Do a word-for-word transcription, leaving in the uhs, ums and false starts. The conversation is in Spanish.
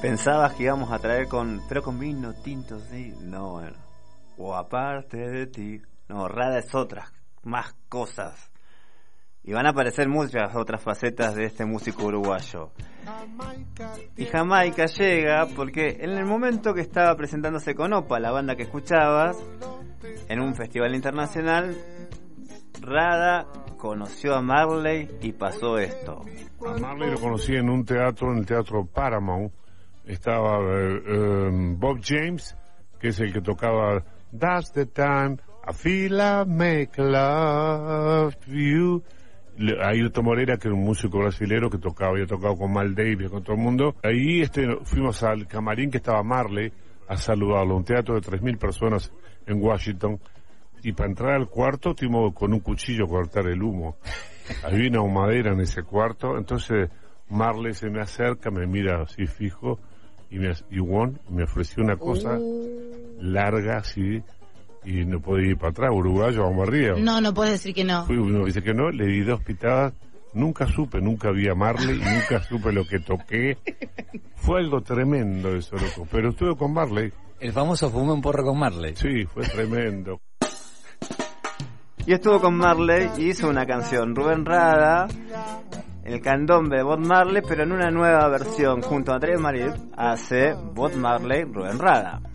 Pensabas que íbamos a traer con, pero con vino tinto, sí, no, bueno. O aparte de ti, no, Rada es otras, más cosas. Y van a aparecer muchas otras facetas de este músico uruguayo. Y Jamaica llega porque en el momento que estaba presentándose con Opa, la banda que escuchabas, en un festival internacional, Rada conoció a Marley y pasó esto. A Marley lo conocí en un teatro, en el teatro Paramount. Estaba eh, eh, Bob James, que es el que tocaba That's the time I feel I make love to you. Ailton Moreira, que era un músico brasilero que tocaba, había tocado con Mal Davis, con todo el mundo. Ahí este, fuimos al camarín que estaba Marley a saludarlo, un teatro de tres mil personas en Washington. Y para entrar al cuarto tuvimos con un cuchillo cortar el humo. Había una humadera en ese cuarto, entonces Marley se me acerca, me mira así fijo y me, y Juan, me ofreció una cosa larga así. Y no podía ir para atrás, uruguayo, vamos arriba. No, no puedes decir que no. Fui uno, dice que no, le di dos pitadas, nunca supe, nunca vi a Marley, y nunca supe lo que toqué. Fue algo tremendo eso, loco, pero estuve con Marley. El famoso fumé un porro con Marley. Sí, fue tremendo. Y estuvo con Marley y hizo una canción, Rubén Rada, el candombe de Bob Marley, pero en una nueva versión, junto a Andrés Marín, hace Bob Marley, Rubén Rada.